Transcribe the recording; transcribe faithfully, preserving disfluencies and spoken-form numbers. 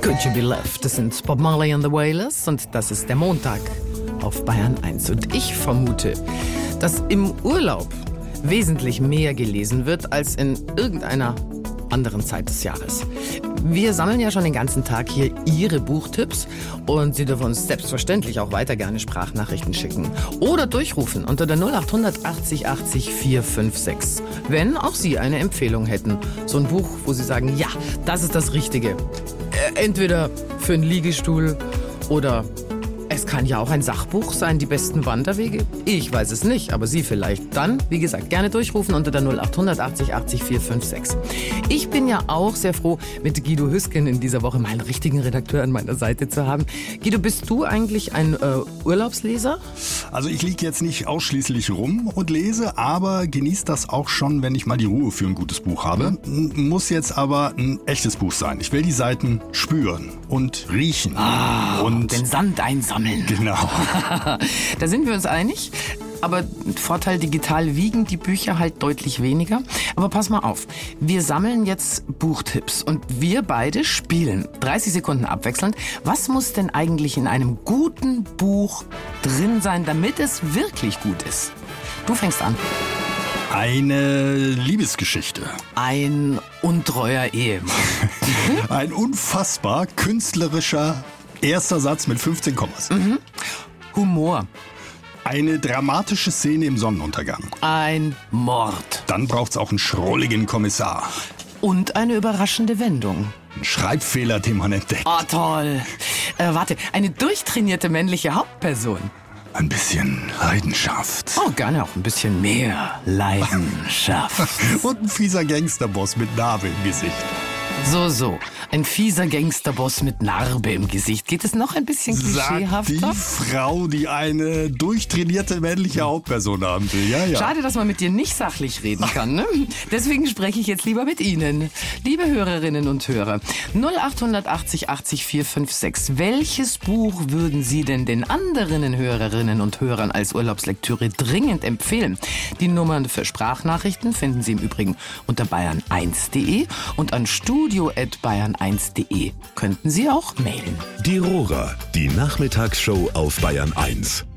Could You Be Loved? Das sind Bob Marley and the Wailers und das ist der Montag auf Bayern eins. Und ich vermute, dass im Urlaub wesentlich mehr gelesen wird als in irgendeiner anderen Zeit des Jahres. Wir sammeln ja schon den ganzen Tag hier Ihre Buchtipps und Sie dürfen uns selbstverständlich auch weiter gerne Sprachnachrichten schicken oder durchrufen unter der null acht achtzig achtzig vier fünf sechs. Wenn auch Sie eine Empfehlung hätten, so ein Buch, wo Sie sagen, ja, das ist das Richtige. Äh, entweder für einen Liegestuhl oder es kann ja auch ein Sachbuch sein, die besten Wanderwege. Ich weiß es nicht, aber Sie vielleicht. Dann, wie gesagt, gerne durchrufen unter der null acht achtzig achtzig vier fünf sechs. Ich bin ja auch sehr froh, mit Guido Hüsken in dieser Woche meinen richtigen Redakteur an meiner Seite zu haben. Guido, bist du eigentlich ein äh, Urlaubsleser? Also ich liege jetzt nicht ausschließlich rum und lese, aber genieße das auch schon, wenn ich mal die Ruhe für ein gutes Buch habe. Mhm. Muss jetzt aber ein echtes Buch sein. Ich will die Seiten spüren und riechen. Ah, und den Sand einsammeln. Genau. Da sind wir uns einig. Aber Vorteil, digital wiegen die Bücher halt deutlich weniger. Aber pass mal auf, wir sammeln jetzt Buchtipps und wir beide spielen dreißig Sekunden abwechselnd. Was muss denn eigentlich in einem guten Buch drin sein, damit es wirklich gut ist? Du fängst an. Eine Liebesgeschichte. Ein untreuer Ehemann. Ein unfassbar künstlerischer erster Satz mit fünfzehn Kommas. Mhm. Humor. Eine dramatische Szene im Sonnenuntergang. Ein Mord. Dann braucht's auch einen schrulligen Kommissar. Und eine überraschende Wendung. Ein Schreibfehler, den man entdeckt. Oh, toll. Äh, warte, eine durchtrainierte männliche Hauptperson. Ein bisschen Leidenschaft. Oh, gerne auch ein bisschen mehr Leidenschaft. Und ein fieser Gangsterboss mit Narbe im Gesicht. So, so. Ein fieser Gangsterboss mit Narbe im Gesicht. Geht es noch ein bisschen klischeehafter? Sagt die Frau, die eine durchtrainierte männliche Hauptperson haben will. Ja, ja. Schade, dass man mit dir nicht sachlich reden kann, ne? Deswegen spreche ich jetzt lieber mit Ihnen. Liebe Hörerinnen und Hörer, null acht achtzig achtzig vier fünf sechs. Welches Buch würden Sie denn den anderen Hörerinnen und Hörern als Urlaubslektüre dringend empfehlen? Die Nummern für Sprachnachrichten finden Sie im Übrigen unter bayern eins punkt de und an studio at bayern eins punkt de könnten Sie auch mailen. Die Rohrer, die Nachmittagsshow auf Bayern eins.